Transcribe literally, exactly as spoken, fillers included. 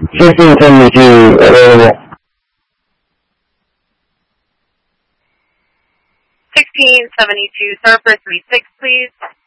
sixteen seventy-two available. sixteen seventy-two, sir, for three six, please.